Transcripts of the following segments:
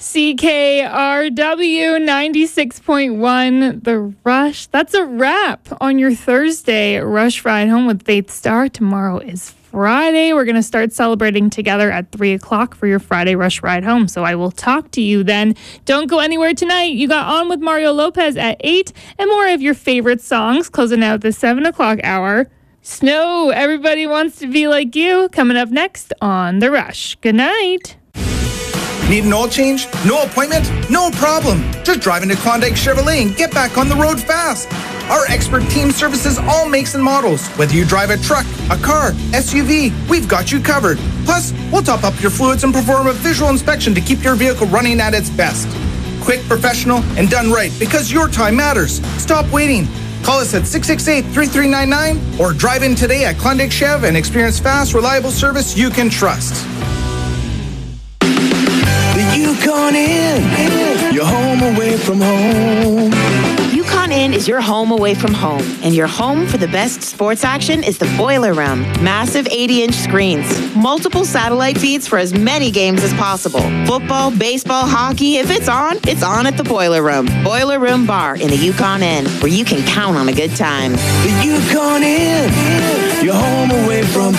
CKRW 96.1, The Rush. That's a wrap on your Thursday Rush Ride Home with Faith Starr. Tomorrow is Friday. We're going to start celebrating together at 3 o'clock for your Friday Rush Ride Home. So I will talk to you then. Don't go anywhere tonight. You got On with Mario Lopez at 8 and more of your favorite songs closing out the 7 o'clock hour. Snow, Everybody Wants to Be Like You, coming up next on The Rush. Good night. Need an oil change? No appointment? No problem. Just drive into Klondike Chevrolet and get back on the road fast. Our expert team services all makes and models. Whether you drive a truck, a car, SUV, we've got you covered. Plus, we'll top up your fluids and perform a visual inspection to keep your vehicle running at its best. Quick, professional, and done right because your time matters. Stop waiting. Call us at 668-3399 or drive in today at Klondike Chev and experience fast, reliable service you can trust. Yukon Inn, your home away from home. Yukon Inn is your home away from home, and your home for the best sports action is the Boiler Room. Massive 80-inch screens, multiple satellite feeds for as many games as possible. Football, baseball, hockey, if it's on at the Boiler Room. Boiler Room Bar in the Yukon Inn, where you can count on a good time. The Yukon Inn, your home away from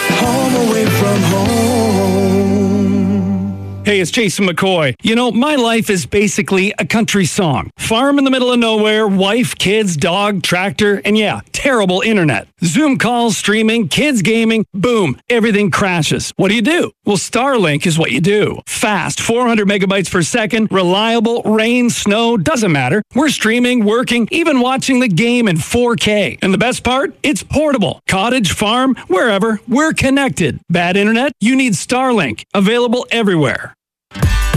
home. Hey, it's Jason McCoy. You know, my life is basically a country song. Farm in the middle of nowhere, wife, kids, dog, tractor, and yeah, terrible internet. Zoom calls, streaming, kids gaming, boom, everything crashes. What do? Well, Starlink is what you do. Fast, 400 megabytes per second, reliable, rain, snow, doesn't matter. We're streaming, working, even watching the game in 4K. And the best part? It's portable. Cottage, farm, wherever, we're connected. Bad internet? You need Starlink. Available everywhere.